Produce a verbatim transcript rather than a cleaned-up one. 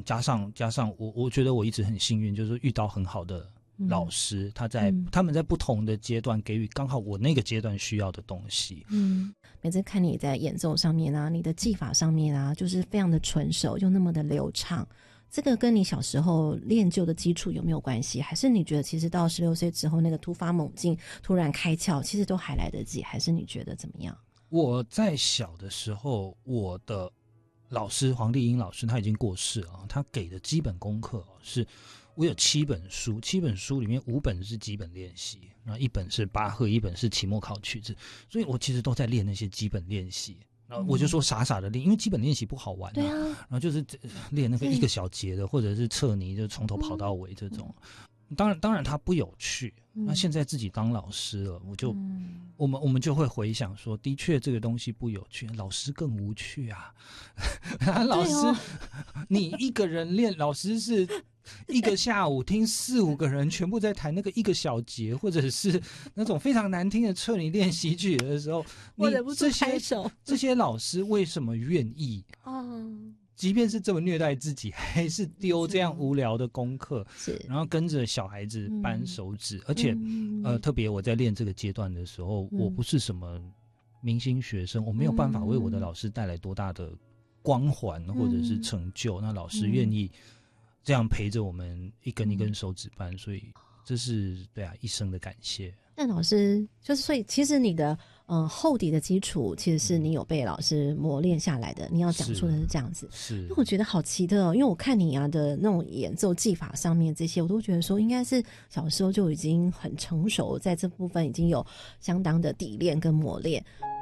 加上加上我我觉得我一直很幸运，就是遇到很好的老师，嗯、他在、嗯、他们在不同的阶段给予刚好我那个阶段需要的东西。 嗯，每次看你在演奏上面啊，你的技法上面啊，就是非常的纯熟，又那么的流畅。这个跟你小时候练就的基础有没有关系？还是你觉得其实到十六岁之后那个突发猛进突然开窍其实都还来得及？还是你觉得怎么样？ 我在小的时候，我的老师黄丽英老师他已经过世了，他给的基本功课是我有七本书，七本书里面五本是基本练习，然后一本是巴赫，一本是期末考曲子，所以我其实都在练那些基本练习。然后我就说傻傻的练，因为基本练习不好玩啊。 对啊， 然后就是练那个一个小节的，或者是测泥，就从头跑到尾这种。嗯、当然，当然它不有趣。嗯、那现在自己当老师了，我就、嗯、我们我们就会回想说，的确这个东西不有趣，老师更无趣啊。老师，哦、你一个人练，老师是。一个下午听四五个人全部在弹那个一个小节，或者是那种非常难听的测你练习曲的时候，你这些这些老师为什么愿意？嗯，即便是这么虐待自己，还是丢这样无聊的功课， 是， 然后跟着小孩子扳手指，嗯、而且、嗯、呃，特别我在练这个阶段的时候，嗯、我不是什么明星学生，我没有办法为我的老师带来多大的光环或者是成就，嗯、那老师愿意。这样陪着我们一根一根手指扳，所以这是对啊一生的感谢。 那老师就是，所以其实你的呃厚底的基础，其实是你有被老师磨练下来的。你要讲述的是这样子， 是。 因为我觉得好奇特哦，因为我看你啊的那种演奏技法上面这些，我都觉得说应该是小时候就已经很成熟，在这部分已经有相当的底练跟磨练。